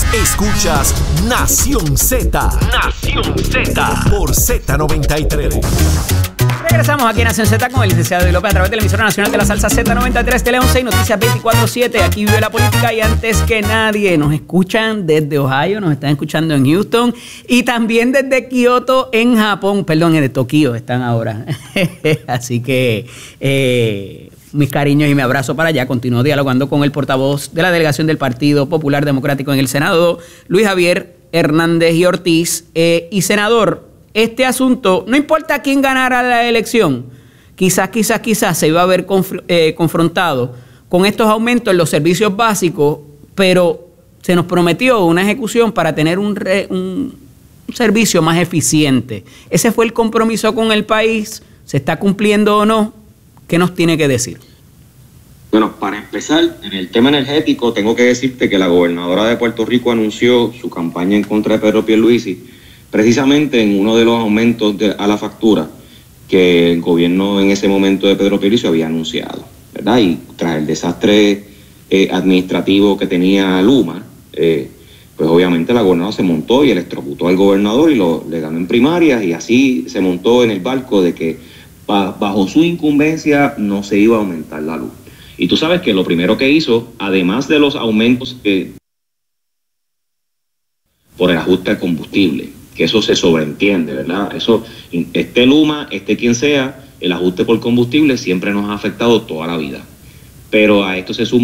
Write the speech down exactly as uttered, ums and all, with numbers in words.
Escuchas Nación Z. Nación Z. Por Z noventa y tres. Regresamos aquí en Nación Z con el licenciado Eddie López a través de la emisora nacional de la salsa Z noventa y tres, Tele once y Noticias veinticuatro siete. Aquí vive la política y antes que nadie nos escuchan desde Ohio, nos están escuchando en Houston y también desde Kioto en Japón, perdón, de Tokio están ahora. Así que eh, mis cariños y mi abrazo para allá. Continúo dialogando con el portavoz de la delegación del Partido Popular Democrático en el Senado, Luis Javier Hernández y Ortiz. Eh, y senador, este asunto, no importa quién ganara la elección, quizás, quizás, quizás se iba a ver conf- eh, confrontado con estos aumentos en los servicios básicos, pero se nos prometió una ejecución para tener un, re, un, un servicio más eficiente. Ese fue el compromiso con el país. ¿Se está cumpliendo o no? ¿Qué nos tiene que decir? Bueno, para empezar, en el tema energético, tengo que decirte que la gobernadora de Puerto Rico anunció su campaña en contra de Pedro Pierluisi, precisamente en uno de los aumentos de, a la factura que el gobierno en ese momento de Pedro Pierluisi había anunciado, ¿verdad? Y tras el desastre eh, administrativo que tenía Luma, eh, pues obviamente la gobernadora se montó y electrocutó al gobernador y lo, le ganó en primarias, y así se montó en el barco de que ba, bajo su incumbencia no se iba a aumentar la luz. Y tú sabes que lo primero que hizo, además de los aumentos que por el ajuste al combustible, que eso se sobreentiende, ¿verdad? Eso, esté Luma, esté quien sea, el ajuste por combustible siempre nos ha afectado toda la vida. Pero a esto se suma